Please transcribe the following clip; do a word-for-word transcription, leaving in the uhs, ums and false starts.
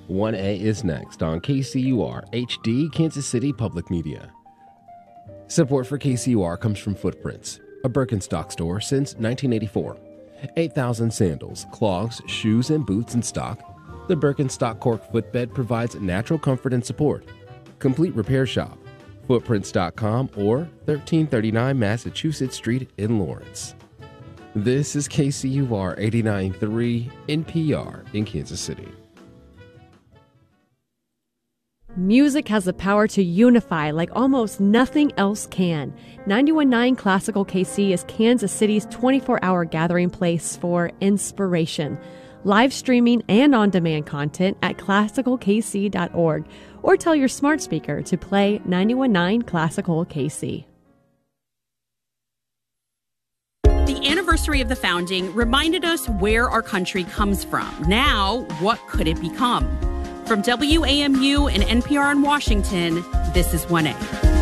one A is next on K C U R H D Kansas City Public Media. Support for K C U R comes from Footprints, a Birkenstock store since nineteen eighty-four. eight thousand sandals, clogs, shoes, and boots in stock. The Birkenstock Cork footbed provides natural comfort and support. Complete repair shop, footprints dot com or thirteen thirty-nine Massachusetts Street in Lawrence. This is K C U R eighty-nine point three N P R in Kansas City. Music has the power to unify like almost nothing else can. ninety-one point nine Classical K C is Kansas City's twenty-four hour gathering place for inspiration. Live streaming and on-demand content at classical k c dot org or tell your smart speaker to play ninety-one point nine Classical K C. The anniversary of the founding reminded us where our country comes from. Now, what could it become? From W A M U and N P R in Washington, this is one A.